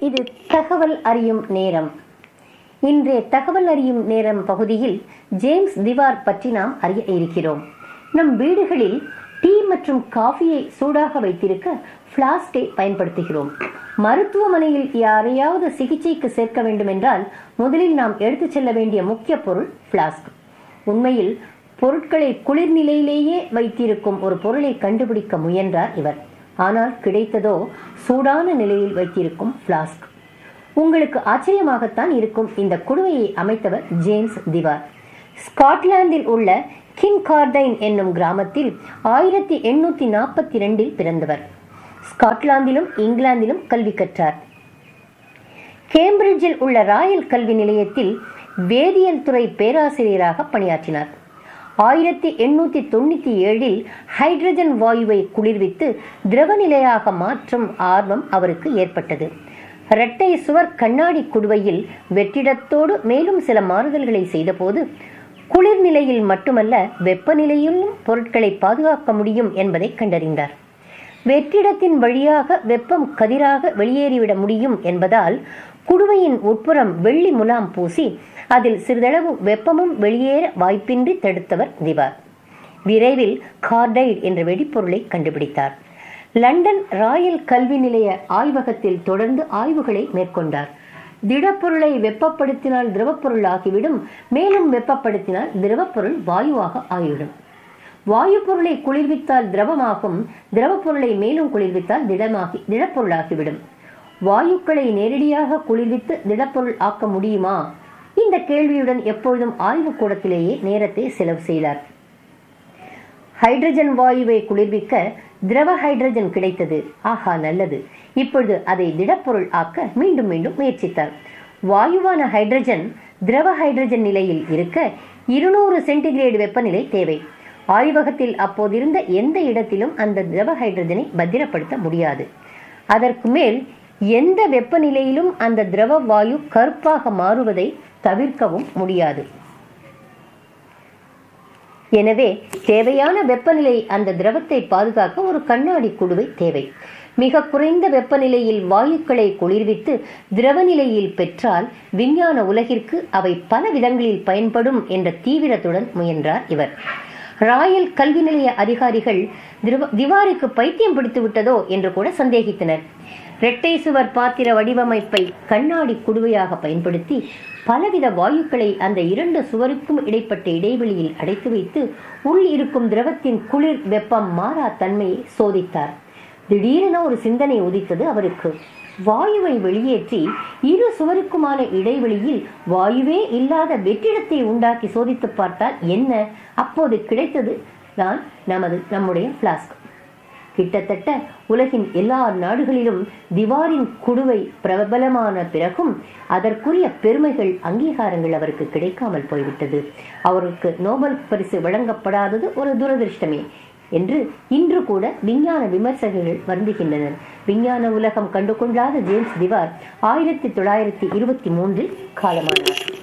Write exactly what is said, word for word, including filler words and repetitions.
இது தகவல் அறியும் நேரம். இன்றைய தகவல் அறியும் நேரம் பகுதியில் ஜேம்ஸ் திவார் பற்றி நாம் அறிய இருக்கிறோம். நம் வீடுகளில் டீ மற்றும் காஃபியை சூடாக வைத்திருக்க பிளாஸ்கை பயன்படுத்துகிறோம். மருத்துவமனையில் யாரையாவது சிகிச்சைக்கு சேர்க்க வேண்டும் என்றால் முதலில் நாம் எடுத்துச் செல்ல வேண்டிய முக்கிய பொருள் பிளாஸ்க். உண்மையில் பொருட்களை குளிர் நிலையிலேயே வைத்திருக்கும் ஒரு பொருளை கண்டுபிடிக்க முயன்றார் இவர். ஆனால் கிடைத்ததோ சூடான நிலையில் வைத்திருக்கும் பிளாஸ்க். உங்களுக்கு ஆச்சரியமாகத்தான் இருக்கும். இந்த குடுவையை அமைத்தவர் ஜேம்ஸ் திவார். ஸ்காட்லாந்தில் உள்ள கின்கார்டைன் என்னும் கிராமத்தில் ஆயிரத்தி எண்ணூத்தி நாற்பத்தி இரண்டில் பிறந்தவர். ஸ்காட்லாந்திலும் இங்கிலாந்திலும் கல்வி கற்றார். கேம்பிரிட்ஜில் உள்ள ராயல் கல்வி நிலையத்தில் வேதியியல் துறை பேராசிரியராக பணியாற்றினார். ஆயிரத்தி எண்ணூத்தி தொண்ணூத்தி ஏழில் ஹைட்ரஜன் வாயுவை குளிர்வித்து திரவநிலையாக மாற்றும் ஆர்வம் அவருக்கு ஏற்பட்டது. இரட்டை சுவர் கண்ணாடி குடுவையில் வெற்றிடத்தோடு மேலும் சில மாறுதல்களை செய்தபோது குளிர்நிலையில் மட்டுமல்ல வெப்பநிலையிலும் பொருட்களை பாதுகாக்க முடியும் என்பதை கண்டறிந்தார். வெற்றிடத்தின் வழியாக வெப்பம் கதிராக வெளியேறிவிட முடியும் என்பதால் குடுவையின் உட்புறம் வெள்ளி முலாம் பூசி அதில் சிறிதளவு வெப்பமும் வெளியேற வாய்ப்பின்றி தடுத்தவர் திவார். விரைவில் கார்டைட் என்ற வெடிப்பொருளை கண்டுபிடித்தார். லண்டன் ராயல் கல்வி நிலைய ஆய்வகத்தில் தொடர்ந்து ஆய்வுகளை மேற்கொண்டார். திடப்பொருளை வெப்பப்படுத்தினால் திரவப்பொருள் ஆகிவிடும், மேலும் வெப்பப்படுத்தினால் திரவப்பொருள் வாயுவாக ஆகிவிடும். வாயு பொருளை குளிர்வித்தால் திரவமாகும், திரவ பொருளை மேலும் குளிர்வித்தால் திடமாகி திடப்பொருளாகிவிடும். வாயுக்களை நேரடியாக குளிர்வித்து திடப்பொருள் ஆக்க முடியுமா? இந்த கேள்வியுடன் எப்பொழுதும் ஆய்வு கூடத்திலேயே நேரத்தை செலவு செய்தார். ஹைட்ரஜன் வாயுவை குளிர்விக்க திரவ ஹைட்ரஜன் கிடைத்தது. ஆஹா, நல்லது. இப்பொழுது அதை திடப்பொருள் ஆக்க மீண்டும் மீண்டும் முயற்சித்தார். வாயுவான ஹைட்ரஜன் திரவ ஹைட்ரஜன் நிலையில் இருக்க இருநூறு சென்டிகிரேடு வெப்பநிலை தேவை. ஆய்வகத்தில் அப்போதிருந்த எந்த இடத்திலும் அந்த திரவ ஹைட்ரஜனை பத்திரப்படுத்த முடியாது. அதற்கு மேல் எந்த வெப்பநிலையிலும் அந்த திரவ வாயு கருப்பாக மாறுவதை தவிர்க்கவும் முடியாது. எனவே தேவையான வெப்பநிலை அந்த திரவத்தை பாதுகாக்க ஒரு கண்ணாடி குடுவை தேவை. மிக குறைந்த வெப்பநிலையில் வாயுக்களை குளிர்வித்து திரவநிலையில் பெற்றால் விஞ்ஞான உலகிற்கு அவை பல விதங்களில் பயன்படும் என்ற தீவிரத்துடன் முயன்றார் இவர். ராயல் கல்வி நிலைய அதிகாரிகள் திவாருக்கு பைத்தியம் பிடித்து விட்டதோ என்று கூட சந்தேகித்தனர். இரட்டை சுவர் பாத்திர வடிவமைப்பை கண்ணாடி குடுவையாக பயன்படுத்தி பலவித வாயுக்களை அந்த இரண்டு சுவருக்கும் இடைப்பட்ட இடைவெளியில் அடைத்து வைத்து உள் இருக்கும் திரவத்தின் குளிர் வெப்பம் மாறா தன்மையை சோதித்தார். திடீரென ஒரு சிந்தனை உதித்தது அவருக்கு. வாயுவை வெளியேற்றி இரு சுவருக்குமான இடைவெளியில் வாயுவே இல்லாத வெற்றிடத்தை உண்டாக்கி சோதித்து பார்த்தால் என்ன? அப்போது கிடைத்தது தான் நமது நம்முடைய பிளாஸ்க். கிட்டத்தட்ட உலகின் எல்லா நாடுகளிலும் திவாரின் குடுவை பிரபலமான பிறகும் அதற்குரிய பெருமைகள் அங்கீகாரங்கள் அவருக்கு கிடைக்காமல் போய்விட்டது. அவருக்கு நோபல் பரிசு வழங்கப்படாதது ஒரு துரதிருஷ்டமே என்று இன்று கூட விஞ்ஞான விமர்சகர்கள் வருந்துகின்றனர். விஞ்ஞான உலகம் கண்டுகொள்ளாத ஜேம்ஸ் திவார் ஆயிரத்தி தொள்ளாயிரத்தி இருபத்தி மூன்றில் காலமானார்.